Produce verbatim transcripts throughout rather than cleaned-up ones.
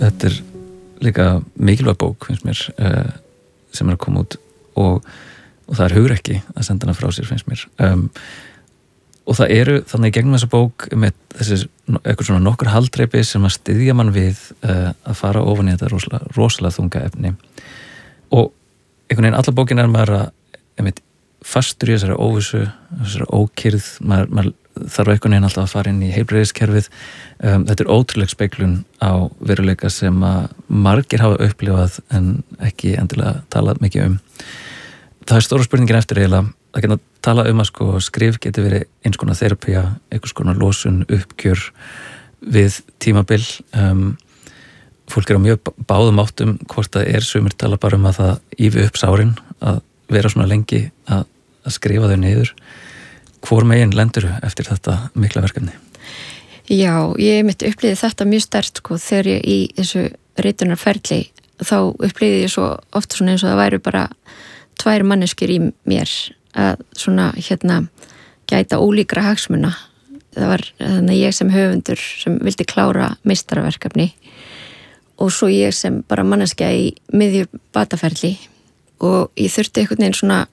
þetta er líka mikilvæg bók finnst mér uh, sem er að koma út og, og það er hugrekki að senda hana frá sér finnst mér um, og það eru þannig gegnum þessa bók með þessi eitthvað svona nokkur haldreipi sem að styðja mann við uh, að fara ofan í þetta rosalega, rosalega þunga efni og einhvern veginn alla bókin er maður að einmitt, fastur í þessari óvissu þessari ókyrrð, maður, maður þarf einhvern veginn alltaf að fara inn í heilbrigðiskerfið um, þetta er ótrúleg speglun á veruleika sem að margir hafa upplifað en ekki endilega talað mikið um það er stóra spurningin eftir eiginlega að geta tala um að sko skrif geti verið eins konar þerapía, einhvers konar losun, uppgjör við tímabil um, fólk er á mjög báðum áttum hvort það er sumir tala bara um að það ýfi upp sárin að vera svona lengi að, að skrifa þau niður hvor megin lendur eftir þetta mikla verkefni? Já, ég mitt upplýði þetta mjög sterkt sko þegar ég í þessu ritunarferli þá upplýði ég svo oft svona eins og það væru bara tvær manneskjur í mér að svona hérna gæta ólíkra hagsmuna það var þannig ég sem höfundur sem vildi klára meistaraverkefni og svo ég sem bara manneskja í miðju bataferli og ég þurfti einhvern veginn svona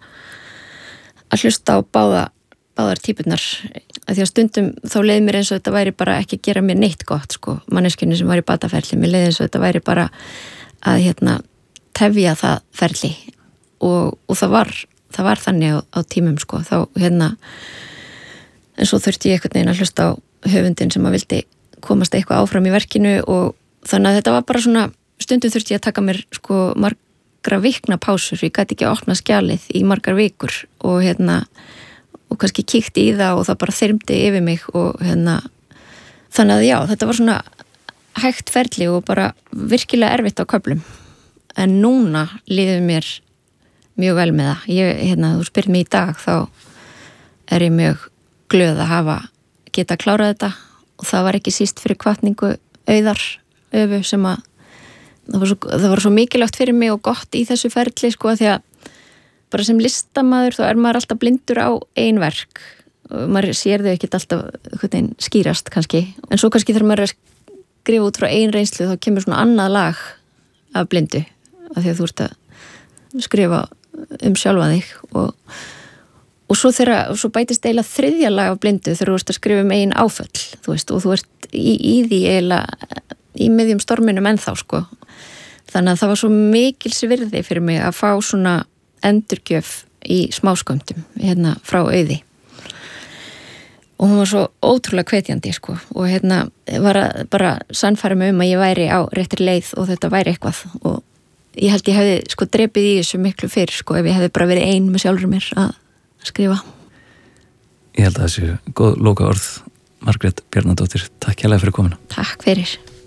að hlusta á báða báðar típurnar að því að stundum þá leið mér eins og þetta væri bara ekki gera mér neitt gott sko, manneskjunni sem var í bataferli mér leið eins og þetta væri bara að hérna tefja það ferli og, og það var það var þannig á, á tímum sko þá hérna en svo þurfti ég einhvern veginn að hlusta á höfundin sem að vildi komast eitthvað áfram í verkinu og þannig að þetta var bara svona stundum þurfti ég að taka mér sko margra vikna pásur, ég gæti ekki að opna skjalið í margar vikur og hérna og kannski kíkti í það og það bara þyrmdi yfir mig og hérna þannig að já, þetta var svona hægt ferli og bara virkilega erfitt á köflum en núna líður mér mjög vel með það ég, hérna, þú spyrir mig í dag þá er ég mjög glöð að hafa geta klárað þetta og það var ekki síst fyrir hvatningu auðar öfu sem að það var, svo, það var svo mikilvægt fyrir mig og gott í þessu ferli sko því að bara sem listamaður þá er maður alltaf blindur á ein verk og maður sér þau ekkert alltaf hvernig, skýrast kannski en svo kannski þegar maður er að skrifa út frá ein reynslu þá kemur svona annað lag af blindu af því að þú ert að skrifa um sjálfa þig og, og svo, þeirra, svo bætist eiginlega þriðja lag af blindu þegar þú ert að skrifa um ein áföll þú veist, og þú ert í, í því eiginlega í miðjum storminum ennþá sko. Þannig að það var svo mikils virði fyrir mig að fá svona endurgjöf í smáskömmtum hérna frá auði og hún var svo ótrúlega hvetjandi sko og hérna var að bara sannfæra mig um að ég væri á réttri leið og þetta væri eitthvað og ég held ég hefði sko drepið í þessu miklu fyrr sko ef ég hefði bara verið ein með sjálfur mér að skrifa. Ég held að þessu góð loka orð Margrét Bjarnadóttir, takk hérlega fyrir komuna. Takk fyrir.